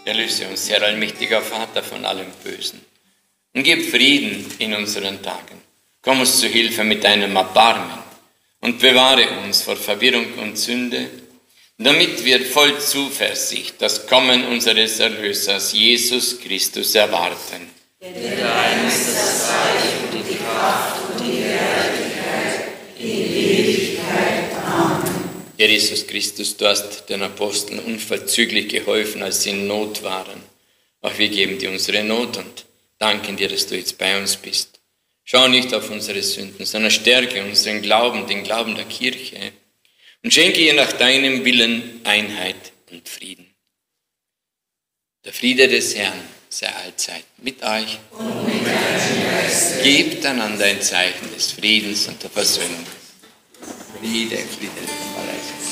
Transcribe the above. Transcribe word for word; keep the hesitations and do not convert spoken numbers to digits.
Erlöse uns, Herr allmächtiger Vater, von allem Bösen und gib Frieden in unseren Tagen. Komm uns zu Hilfe mit deinem Erbarmen und bewahre uns vor Verwirrung und Sünde, damit wir voll Zuversicht das Kommen unseres Erlösers, Jesus Christus, erwarten. Denn dein ist das Reich und die Kraft und die Herrlichkeit in Ewigkeit. Amen. Herr Jesus Christus, du hast den Aposteln unverzüglich geholfen, als sie in Not waren. Auch wir geben dir unsere Not und danken dir, dass du jetzt bei uns bist. Schau nicht auf unsere Sünden, sondern stärke unseren Glauben, den Glauben der Kirche, und schenke ihr nach deinem Willen Einheit und Frieden. Der Friede des Herrn sei allzeit mit euch. Und mit deinem Geist. Gebt einander ein Zeichen des Friedens und der Versöhnung. Friede, Friede.